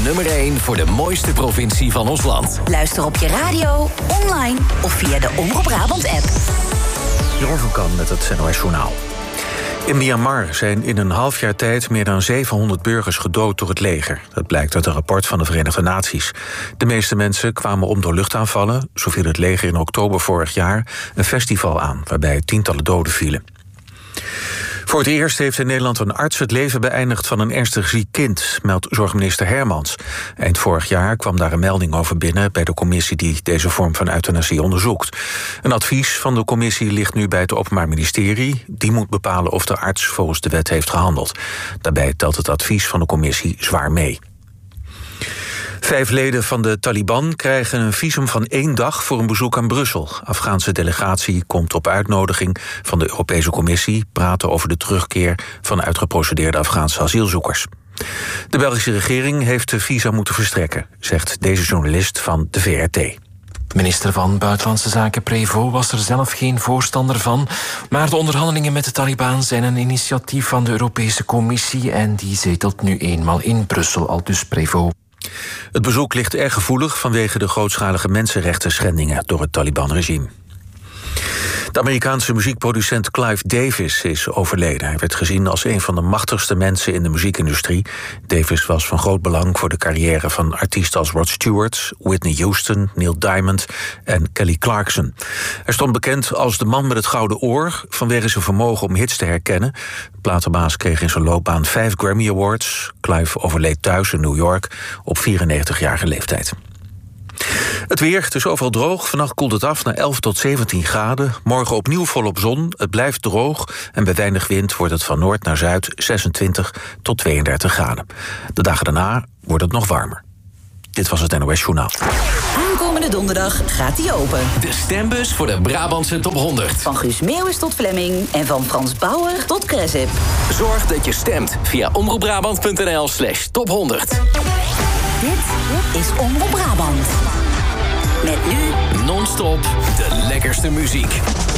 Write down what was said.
nummer 1 voor de mooiste provincie van ons land. Luister op je radio, online of via de Omroep Brabant-app. Jeroen van Kan met het NOS Journaal. In Myanmar zijn in een half jaar tijd meer dan 700 burgers gedood door het leger. Dat blijkt uit een rapport van de Verenigde Naties. De meeste mensen kwamen om door luchtaanvallen. Zo viel het leger in oktober vorig jaar een festival aan, waarbij tientallen doden vielen. Voor het eerst heeft in Nederland een arts het leven beëindigd van een ernstig ziek kind, meldt zorgminister Hermans. Eind vorig jaar kwam daar een melding over binnen bij de commissie die deze vorm van euthanasie onderzoekt. Een advies van de commissie ligt nu bij het Openbaar Ministerie. Die moet bepalen of de arts volgens de wet heeft gehandeld. Daarbij telt het advies van de commissie zwaar mee. 5 leden van de Taliban krijgen een visum van 1 dag voor een bezoek aan Brussel. De Afghaanse delegatie komt op uitnodiging van de Europese Commissie praten over de terugkeer van uitgeprocedeerde Afghaanse asielzoekers. De Belgische regering heeft de visa moeten verstrekken, zegt deze journalist van de VRT. Minister van Buitenlandse Zaken Prévost was er zelf geen voorstander van. Maar de onderhandelingen met de Taliban zijn een initiatief van de Europese Commissie en die zetelt nu eenmaal in Brussel, aldus Prévost. Het bezoek ligt erg gevoelig vanwege de grootschalige mensenrechten schendingen door het Taliban-regime. De Amerikaanse muziekproducent Clive Davis is overleden. Hij werd gezien als een van de machtigste mensen in de muziekindustrie. Davis was van groot belang voor de carrière van artiesten als Rod Stewart, Whitney Houston, Neil Diamond en Kelly Clarkson. Hij stond bekend als de man met het gouden oor vanwege zijn vermogen om hits te herkennen. De platenbaas kreeg in zijn loopbaan 5 Grammy Awards. Clive overleed thuis in New York op 94-jarige leeftijd. Het weer, het is overal droog. Vannacht koelt het af naar 11 tot 17 graden. Morgen opnieuw volop zon. Het blijft droog en bij weinig wind wordt het van noord naar zuid 26 tot 32 graden. De dagen daarna wordt het nog warmer. Dit was het NOS Journaal. Aankomende donderdag gaat hij open. De stembus voor de Brabantse Top 100. Van Guus Meeuwis tot Flemming en van Frans Bauer tot Cresip. Zorg dat je stemt via omroepbrabant.nl/top 100. Dit is Omroep Brabant. Met nu Non-stop de lekkerste muziek.